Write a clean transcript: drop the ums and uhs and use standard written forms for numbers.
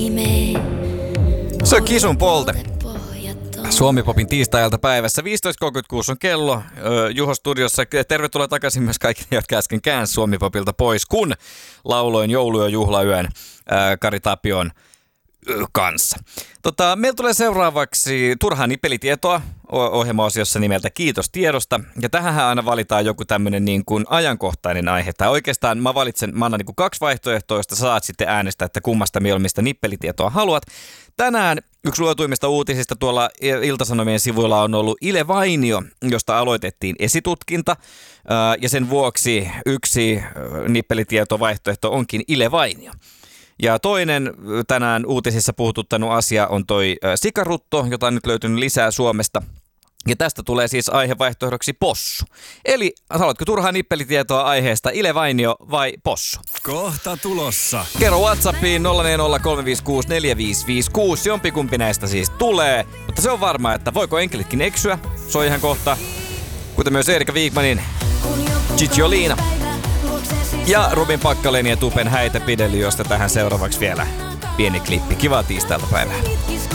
Se on Kisun Polte. Suomi-popin tiistai-ilta päivässä. 15.36 on kello. Juho studiossa. Tervetuloa takaisin myös kaikille, jotka äsken käänsi Suomi-popilta pois, kun lauloin joulu- ja juhlayön Kari Tapion kanssa. Meillä tulee seuraavaksi turhaa nippelitietoa ohjelma-osiossa nimeltä Kiitos tiedosta. Ja tähänhän aina valitaan joku tämmöinen niin kuin ajankohtainen aihe. Tai oikeastaan mä annan niin kuin 2 vaihtoehtoa, josta saat sitten äänestää, että kummasta mieluumista nippelitietoa haluat. Tänään yksi luetuimmista uutisista tuolla Ilta-Sanomien sivuilla on ollut Ile Vainio, josta aloitettiin esitutkinta. Ja sen vuoksi yksi nippelitietovaihtoehto onkin Ile Vainio. Ja toinen tänään uutisissa puhututtanut asia on toi sikarutto, jota on nyt löytynyt lisää Suomesta. Ja tästä tulee siis aihevaihtoehdoksi possu. Eli haluatko turhaa nippelitietoa aiheesta Ile Vainio vai possu? Kohta tulossa. Kerro WhatsAppiin 0403564556. Jompikumpi näistä siis tulee. Mutta se on varmaa, että voiko enkelitkin eksyä. Se on ihan kohta. Kuten myös Erika Wigmanin Cicciolina. Ja Rubin Pakkalen ja Tupen Häitä pideli, josta tähän seuraavaksi vielä pieni klippi. Kivaa tiistailta päivää.